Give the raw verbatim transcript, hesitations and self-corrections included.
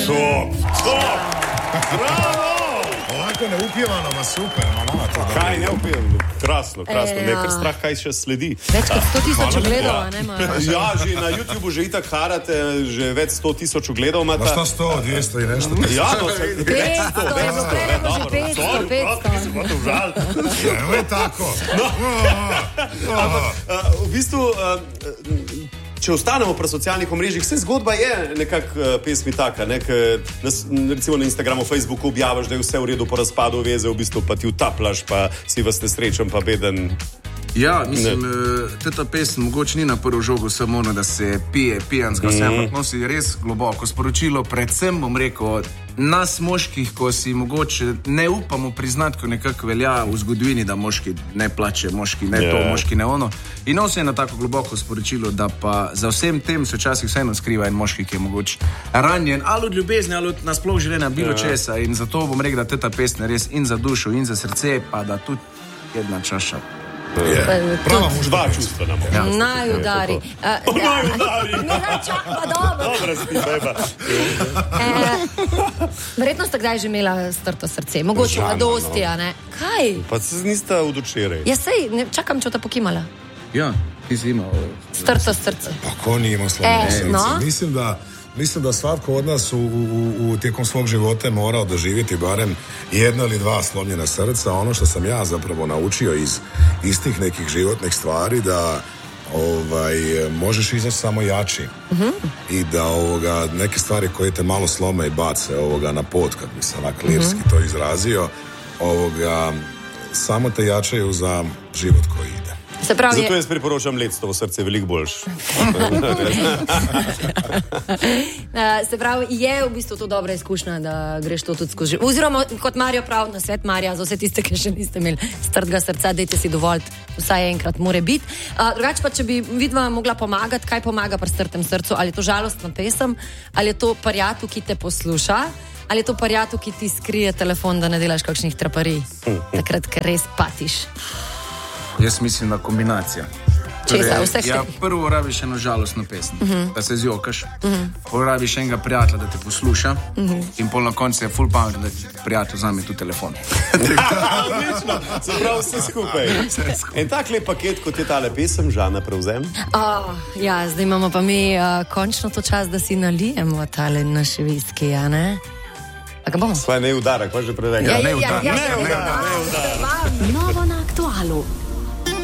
Top, top, bravo! Ovako neupjevano, ma super, ma nama to dobro. Kaj neupjevano? Krasno, krasno, E, me je ja. kar strah, kaj še sledi. Več kot sto tisoč ogledov, ne, ima. Ja, že na YouTubeu že itak harate, že več sto tisoč ogledov imate. Ma sto, sto, dvesto in nešto. Ja, no, se več sto, več sto, petsto, že petsto, petsto. Se pa to žal. Ja, ne je tako. Ampak, v bistvu, če ostanemo pri socialnih omrežjih, vse zgodba je nekako pesmi taka, ne, recimo na Instagramu, Facebooku objaviš, da je vse v redu po razpadu veze, v bistvu pa ti utaplaš, pa si vas nesrečen, pa beden. Ja, mislim, ta pesem mogoče ni na prvo žogo samo ono, da se pije, pijanska, vse, ampak nosi res globoko sporočilo, predvsem bom rekel, nas moških, ko si mogoče ne upamo priznati, ko nekako velja v zgodovini, da moški ne plače, moški ne to, moški ne ono. In nosi eno tako globoko sporočilo, da pa za vsem tem se včasih vseeno skriva en moški, ki je mogoče ranjen, ali od ljubezni, ali od nasploh želena, bilo česa. In zato bom rekel, da ta pesem je res in za dušo, in za srce, pa da tudi jedna čaša. Prava muž, dva čustva nam je. Naj udari. Naj udari. Ne, ne, čak, pa dobro. Dobro si, beba. Verjetno ste kdaj že imela strto srce, mogoče mladosti, a ne? Kaj? Pa se nista od včeraj. Ja, sej, ne, čakam, če te pokimala. Ja, ti si imao strto srce. Pa ko nije imao slomljeno E, srce? no? Mislim da Mislim da svatko od nas u, u, u tijekom svog života je morao doživjeti barem jedno ili dva slomljena srca. Ono što sam ja zapravo naučio iz istih nekih životnih stvari, da ovaj, možeš izaći samo jači. Mm-hmm. I da ovoga, neke stvari koje te malo slome i bace ovoga, na pod, kako bi se onak lirski mm-hmm. to izrazio, ovoga, samo te jačaju za život koji ide. Se pravi, zato jaz priporočam Lectovo srce, veliko boljš. Se pravi, je v bistvu to dobra izkušnja, da greš to tudi skozi. Oziroma, kot Marjo prav, na svet Marja, za vse tiste, ki še niste imeli strtega srca, dajte si dovolj, vsaj enkrat more biti. Drugače pa, če bi vidva mogla pomagati, kaj pomaga pri strtem srcu, ali je to žalostna pesem, ali je to parjatu, ki te posluša, ali je to parjatu, ki ti skrije telefon, da ne delaš kakšnih traparij, takrat, ker res patiš. Jaz mislim na kombinacija. Česa, vseh ja, teh? prvo rabiš eno žalostno pesem, Uh-huh. da se zjokaš. Uh-huh. Prvo rabiš enega prijatelja, da te posluša. Uh-huh. In pol na koncu je ful pametno, da ti prijatelj vzame tu telefon. Odlično, se pravi vse skupaj. En tak lep paket, kot je tale pesem, Žana prevzem. Oh, ja, zdaj imamo pa mi uh, končno to čas, da si nalijemo tale naš viski, a ne? A ga bomo? Svaj ne udara, kaj že predega? Ja, ja, ne ja, udara, ja, ne ja, udara, ja, ne udara.